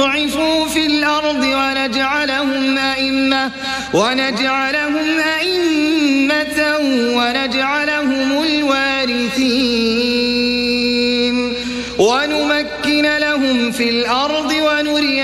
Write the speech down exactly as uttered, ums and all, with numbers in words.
يضعفوا في الأرض ونجعلهم أئمة ونجعلهم أئمة ونجعلهم الوارثين ونمكن لهم في الأرض ونري